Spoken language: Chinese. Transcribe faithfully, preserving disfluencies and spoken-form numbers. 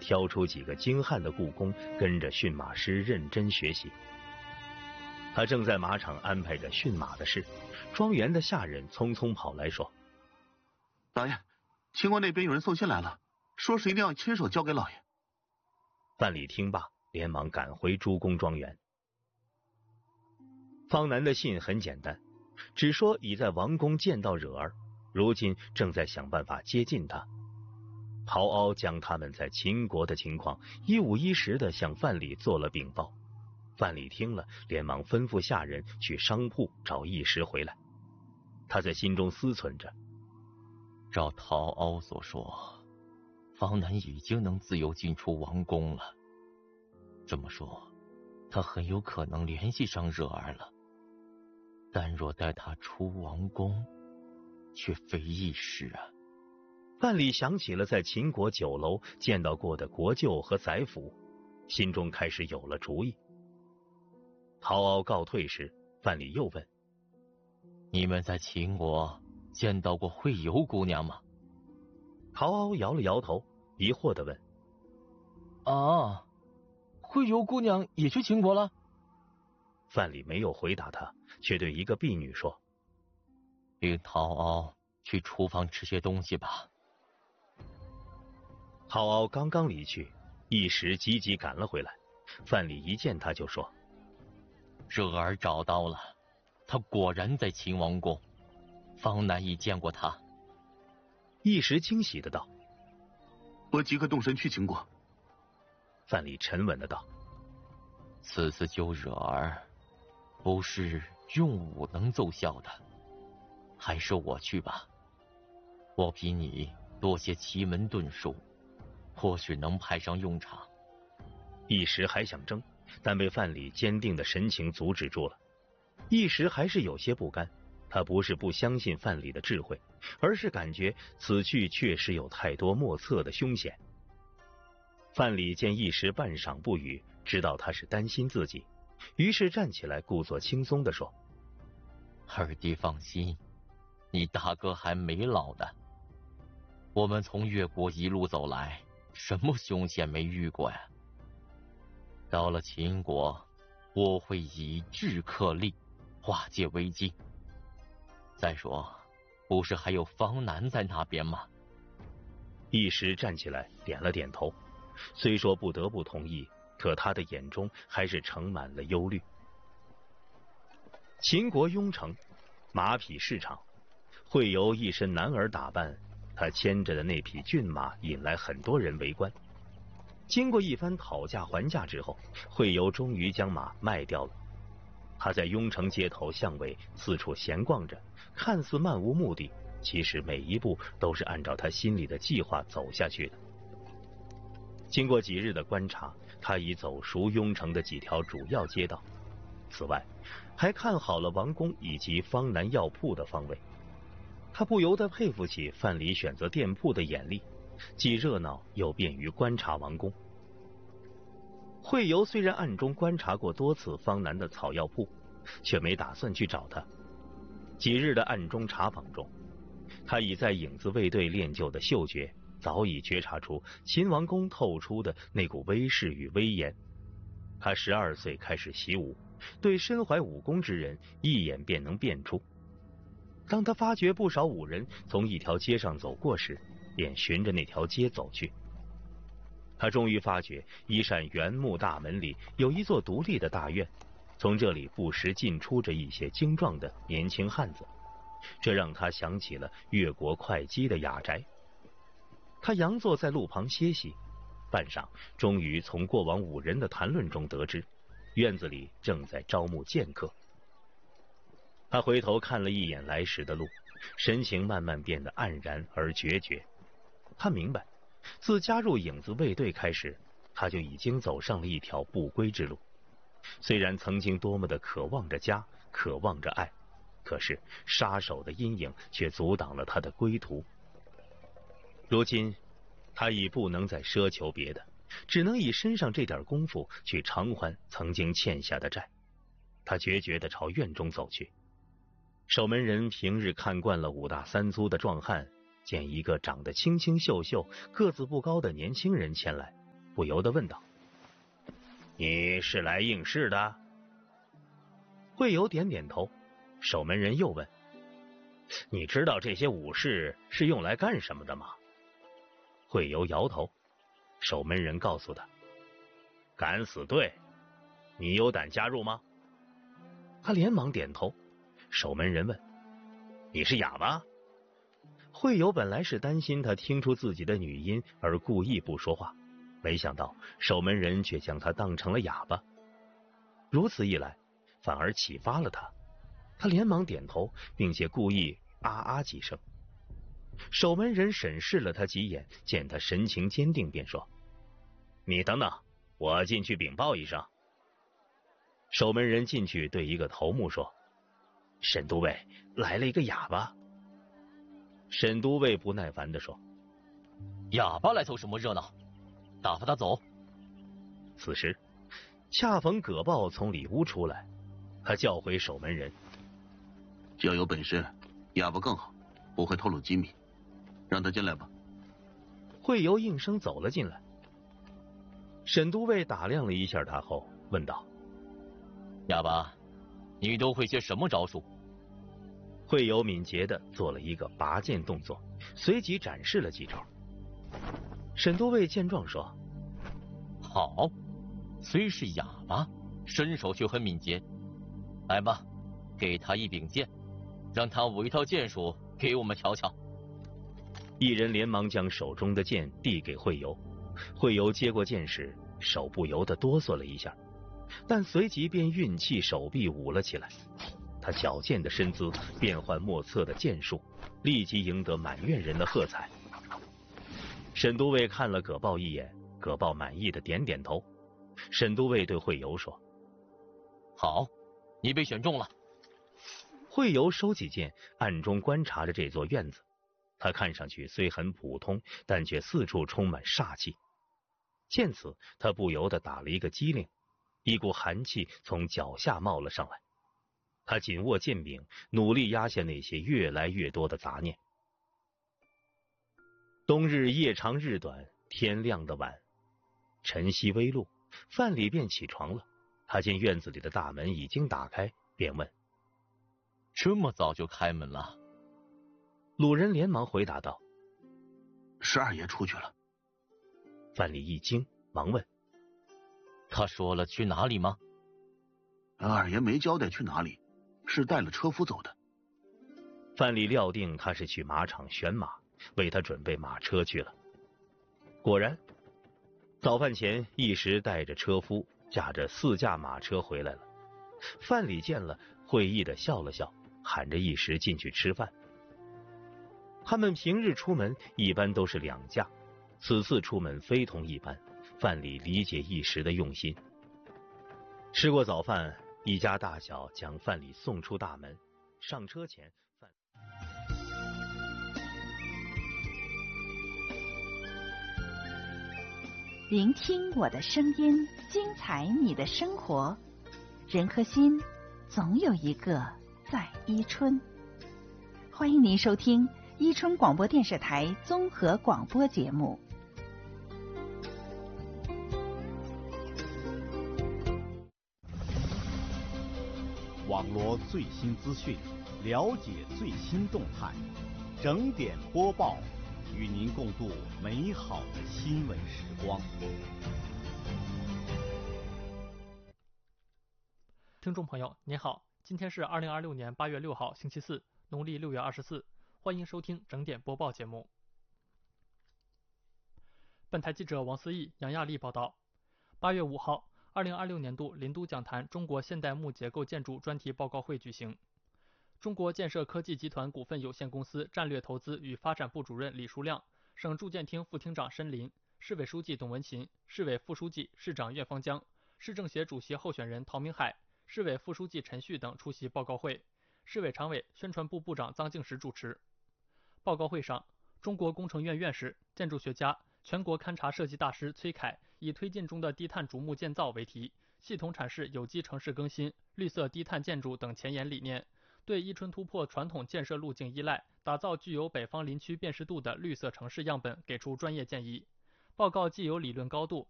挑出几个精悍的雇工，跟着驯马师认真学习。他正在马场安排着驯马的事，庄园的下人匆匆跑来说：“ 老爷，秦国那边有人送信来了，说是一定要亲手交给老爷。” 范蠡听罢，连忙赶回诸公庄园。方南的信很简单，只说已在王宫见到惹儿，如今正在想办法接近他。陶敖将他们在秦国的情况一五一十的向范蠡做了禀报。范蠡听了，连忙吩咐下人去商铺找义时回来。他在心中思忖着， 照陶敖所说，方南已经能自由进出王宫了。这么说，他很有可能联系上惹儿了。但若带他出王宫，却非易事啊。 范蠡想起了在秦国酒楼见到过的国舅和宰辅，心中开始有了主意。陶敖告退时，范蠡又问：“ 你们在秦国见到过惠游姑娘吗？” 陶敖摇了摇头，疑惑地问：“ 啊，惠游姑娘也去秦国了？” 范蠡没有回答他，却对一个婢女说：“ 令陶敖去厨房吃些东西吧。” 陶敖刚刚离去，一时急急赶了回来。范蠡一见他就说：“ 惹儿找到了，他果然在秦王宫，方南已见过他。” 一时惊喜的道：“ 我即刻动身去秦国。” 范蠡沉稳的道：“ 此次救惹儿，不是用武能奏效的，还是我去吧。我比你多些奇门遁术，或许能派上用场。” 一时还想争，但被范蠡坚定的神情阻止住了。一时还是有些不甘，他不是不相信范蠡的智慧，而是感觉此去确实有太多莫测的凶险。范蠡见一时半晌不语，知道他是担心自己，于是站起来故作轻松地说：“ 二弟放心，你大哥还没老呢。我们从越国一路走来，什么凶险没遇过呀？到了秦国，我会以智克力，化解危机。再说，不是还有方南在那边吗？” 一时站起来点了点头，虽说不得不同意，可他的眼中还是盛满了忧虑。秦国雍城马匹市场，惠游一身男儿打扮，他牵着的那匹骏马引来很多人围观。经过一番讨价还价之后，惠游终于将马卖掉了。他在雍城街头巷尾四处闲逛着，看似漫无目的，其实每一步都是按照他心里的计划走下去的。经过几日的观察，他已走熟雍城的几条主要街道，此外还看好了王宫以及方南药铺的方位。他不由得佩服起范蠡选择店铺的眼力，既热闹又便于观察王宫。惠游虽然暗中观察过多次方南的草药铺，却没打算去找他。几日的暗中查访中，他已在影子卫队练就的嗅觉早已觉察出秦王宫透出的那股威势与威严。他十二岁开始习武，对身怀武功之人一眼便能辨出。当他发觉不少武人从一条街上走过时，便循着那条街走去。他终于发觉一扇原木大门里有一座独立的大院，从这里不时进出着一些精壮的年轻汉子，这让他想起了越国会稽的雅宅。他佯坐在路旁歇息，半晌终于从过往五人的谈论中得知，院子里正在招募剑客。他回头看了一眼来时的路，神情慢慢变得黯然而决绝。他明白，自加入影子卫队开始，他就已经走上了一条不归之路。虽然曾经多么的渴望着家，渴望着爱，可是杀手的阴影却阻挡了他的归途。如今他已不能再奢求别的，只能以身上这点功夫去偿还曾经欠下的债。他决绝地朝院中走去。守门人平日看惯了五大三粗的壮汉，见一个长得清清秀秀、个子不高的年轻人前来， 不由得问道：“你是来应试的？”会友点点头。守门人又问：“你知道这些武士是用来干什么的吗？”会友摇头。守门人告诉他：“敢死队，你有胆加入吗？”他连忙点头。守门人问：“你是哑巴？”会友本来是担心他听出自己的女音而故意不说话，没想到守门人却将他当成了哑巴。如此一来，反而启发了他。他连忙点头，并且故意啊啊几声。守门人审视了他几眼，见他神情坚定，便说：“你等等，我进去禀报一声。”守门人进去对一个头目说：“沈都尉，来了一个哑巴。”沈都尉不耐烦地说：“ 哑巴来凑什么热闹？打发他走。” 此时恰逢葛豹从里屋出来，他叫回守门人：“ 要有本事，哑巴更好，不会透露机密，让他进来吧。” 会由应声走了进来。沈都尉打量了一下他后问道：“ 哑巴，你都会些什么招数？” 会友敏捷地做了一个拔剑动作，随即展示了几招。沈都尉见状说：“ 好，虽是哑巴，身手却很敏捷。来吧，给他一柄剑，让他舞一套剑术给我们瞧瞧。” 一人连忙将手中的剑递给会友。会友接过剑时，手不由得哆嗦了一下，但随即便运气手臂舞了起来。他矫健的身姿，变幻莫测的剑术，立即赢得满院人的喝彩。沈都尉看了葛豹一眼，葛豹满意的点点头。沈都尉对会友说：“ 好，你被选中了。” 会友收起剑，暗中观察着这座院子。他看上去虽很普通，但却四处充满煞气。见此，他不由得打了一个激灵，一股寒气从脚下冒了上来。他紧握剑柄，努力压下那些越来越多的杂念。冬日夜长日短，天亮的晚，晨曦微露，范蠡便起床了。他见院子里的大门已经打开，便问：“ 这么早就开门了？” 鲁人连忙回答道：“ 是二爷出去了。” 范蠡一惊，忙问：“ 他说了去哪里吗？” 二爷没交代去哪里，是带了车夫走的。 范蠡料定他是去马场选马，为他准备马车去了。果然，早饭前一时带着车夫驾着四驾马车回来了。范蠡见了，会意的笑了笑，喊着一时进去吃饭。他们平日出门一般都是两驾，此次出门非同一般。范蠡理解一时的用心。吃过早饭，一家大小将范蠡送出大门。上车前，范聆听我的声音，精彩你的生活。人和心，总有一个在伊春。欢迎您收听伊春广播电视台综合广播节目。 网罗最新资讯，了解最新动态，整点播报，与您共度美好的新闻时光。 听众朋友，您好，今天是二零二六年八月六号，星期四，农历六月二十四，欢迎收听整点播报节目。本台记者王思义、杨亚丽报道。八月五号，二零二六年度林都讲坛中国现代木结构建筑专题报告会举行。中国建设科技集团股份有限公司战略投资与发展部主任李书亮、省住建厅副厅长申林、市委书记董文勤、市委副书记、市长岳方江、市政协主席候选人陶明海、市委副书记陈旭等出席报告会，市委常委、宣传部部长臧敬时主持。报告会上，中国工程院院士、建筑学家、全国勘察设计大师崔凯以推进中的低碳竹木建造为题，系统阐释有机城市更新、绿色低碳建筑等前沿理念，对伊春突破传统建设路径依赖，打造具有北方林区辨识度的绿色城市样本给出专业建议。报告既有理论高度，